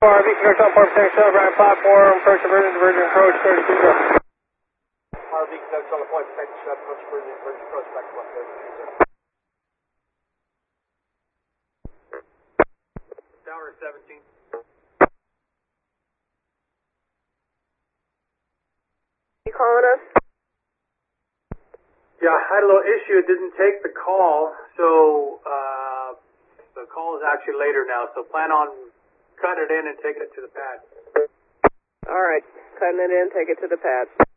RV conduct on point protection, right platform, approach diversion, approach, 32. RV conduct on the point protection, approach diversion, approach back to 132. Tower 17. You calling us? Yeah, I had a little issue. It didn't take the call, so the call is actually later now. So plan on cutting it in and taking it to the pad. All right, cutting it in, take it to the pad.